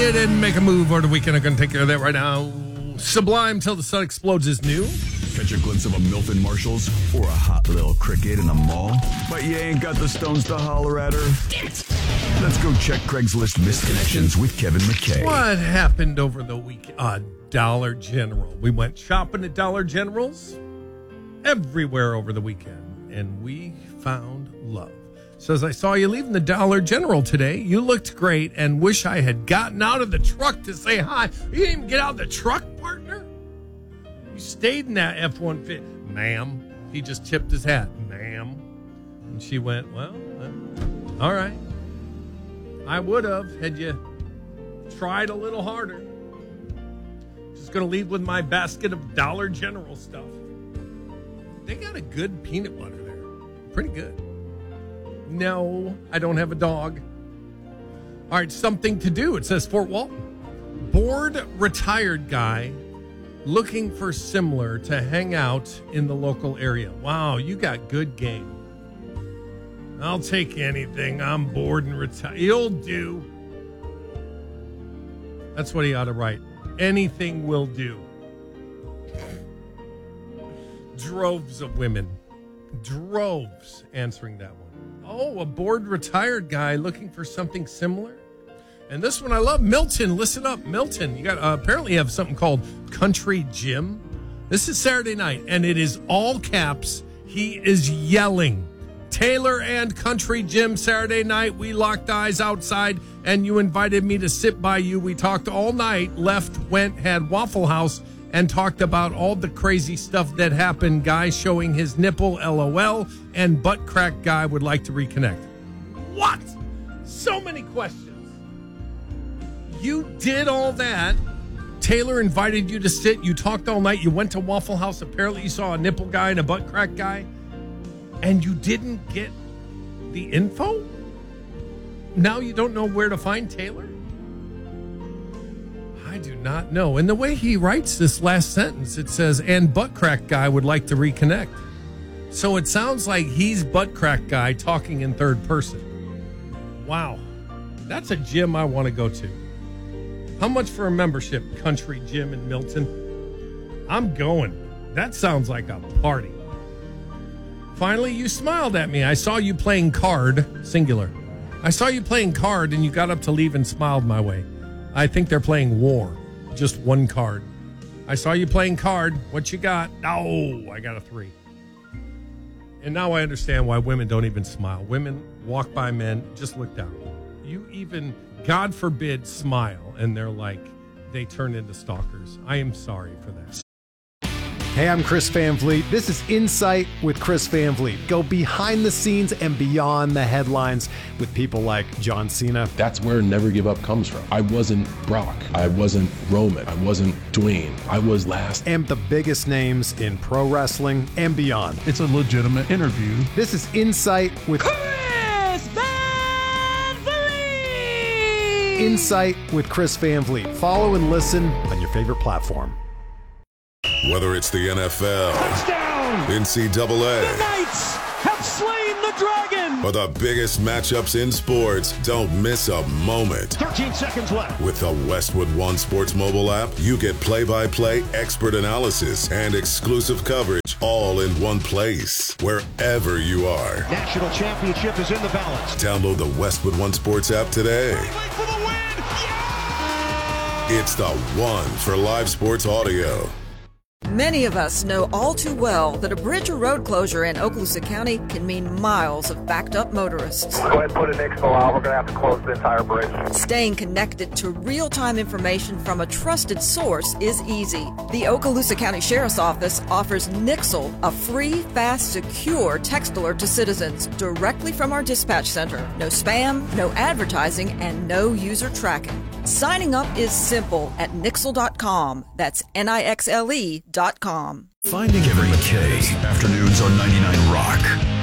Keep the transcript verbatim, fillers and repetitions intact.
it and make a move over the weekend. I'm going to take care of that right now. Sublime Till the Sun Explodes is new. Catch a glimpse of a MILF in Marshalls or a hot little cricket in a mall, but you ain't got the stones to holler at her? Let's go check Craigslist missed connections with Kevin McKay. What happened over the week? Uh, Dollar General. We went shopping at Dollar Generals everywhere over the weekend, and we found love. Says, I saw you leaving the Dollar General today. You looked great and wish I had gotten out of the truck to say hi. You didn't even get out of the truck, partner? You stayed in that F one fifty. Ma'am. He just tipped his hat. Ma'am. And she went, well, uh, all right. I would have had you tried a little harder. Just going to leave with my basket of Dollar General stuff. They got a good peanut butter there. Pretty good. No, I don't have a dog. All right, something to do. It says Fort Walton. Bored retired guy looking for similar to hang out in the local area. Wow, you got good game. I'll take anything. I'm bored and retired. You'll do. That's what he ought to write. Anything will do. Droves of women. Droves answering that one. Oh, a bored retired guy looking for something similar. And this one I love. Milton, listen up. Milton, you got uh, apparently you have something called Country Jim. This is Saturday night, and it is all caps. He is yelling. Taylor and Country Jim Saturday night. We locked eyes outside, and you invited me to sit by you. We talked all night, left, went, had Waffle House, and talked about all the crazy stuff that happened. Guy showing his nipple, LOL, and butt crack guy would like to reconnect. What? So many questions. You did all that. Taylor invited you to sit. You talked all night. You went to Waffle House. Apparently you saw a nipple guy and a butt crack guy. And you didn't get the info? Now you don't know where to find Taylor? I do not know. And the way he writes this last sentence, it says, and butt crack guy would like to reconnect. So it sounds like he's butt crack guy talking in third person. Wow. That's a gym I want to go to. How much for a membership, Country Gym in Milton? I'm going. That sounds like a party. Finally, you smiled at me. I saw you playing card, singular. I saw you playing card and you got up to leave and smiled my way. I think they're playing war. Just one card. I saw you playing card. What you got? Oh, I got a three. And now I understand why women don't even smile. Women walk by men, just look down. You even, God forbid, smile, and they're like, they turn into stalkers. I am sorry for that. Hey, I'm Chris Van Vliet. This is Insight with Chris Van Vliet. Go behind the scenes and beyond the headlines with people like John Cena. That's where Never Give Up comes from. I wasn't Brock. I wasn't Roman. I wasn't Dwayne. I was last. And the biggest names in pro wrestling and beyond. It's a legitimate interview. This is Insight with Chris Van Vliet. Insight with Chris Van Vliet. Follow and listen on your favorite platform. Whether it's the N F L, touchdown, N C double A, the Knights have slain the dragon, or the biggest matchups in sports, don't miss a moment. thirteen seconds left. With the Westwood One Sports mobile app, you get play-by-play expert analysis and exclusive coverage all in one place, wherever you are. National championship is in the balance. Download the Westwood One Sports app today. For the win. Yeah! It's the one for live sports audio. Many of us know all too well that a bridge or road closure in Okaloosa County can mean miles of backed-up motorists. Go ahead and put an Nixville out. We're going to have to close the entire bridge. Staying connected to real-time information from a trusted source is easy. The Okaloosa County Sheriff's Office offers Nixle, a free, fast, secure text alert to citizens directly from our dispatch center. No spam, no advertising, and no user tracking. Signing up is simple at Nixle dot com. That's N I X L E dot com. Finding Kevin McKay, afternoons on ninety-nine Rock.